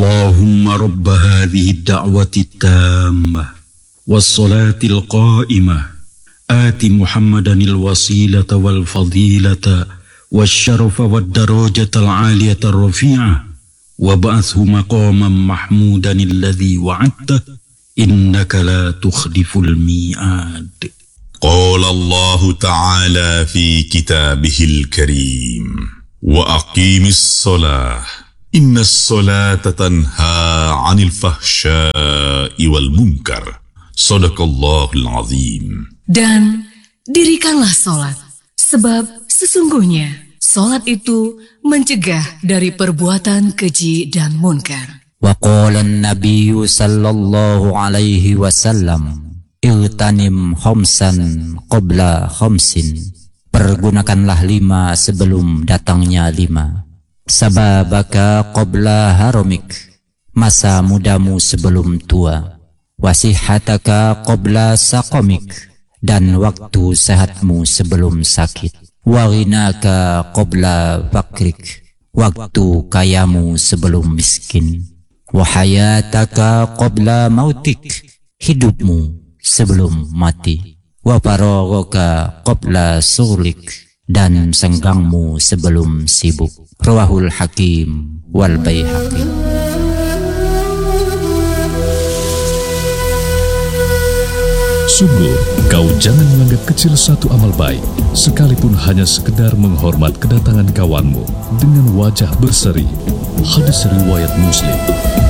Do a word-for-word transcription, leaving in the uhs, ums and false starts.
Allahumma rabba hadhihi ad-da'wati at-tammah was-salati al-qa'imah ati Muhammadanil wasilata wal fadilata wasyarafa wad-darajata al-'aliyata ar-rafi'ah wa ba'athu maqaman mahmudan alladhi wa'adta innaka la tukhliful mi'ad. Qala Allah Ta'ala fi kitabihil karim wa aqimis salah innas salata tanha 'anil fahsya'i wal munkar. Shadaqallahul azim. Dan dirikanlah solat, sebab sesungguhnya solat itu mencegah dari perbuatan keji dan munkar. Wa qala an-nabiyyu sallallahu alaihi wasallam, Iltanim khamsan qabla khamsin. Pergunakanlah lima sebelum datangnya lima. Sababaka qabla haramik. Masa mudamu sebelum tua. Wasihataka qabla saqamik. Dan waktu sehatmu sebelum sakit. Waghinaka qabla fakrik. Waktu kayamu sebelum miskin. Wahayataka qabla mautik. Hidupmu sebelum mati. Wa faraghaka qabla sughlik. Dan senggangmu sebelum sibuk. Rawahul Hakim wal Baihaqi. Sungguh, kau jangan menganggap kecil satu amal baik, sekalipun hanya sekedar menghormat kedatangan kawanmu dengan wajah berseri. Hadis riwayat Muslim.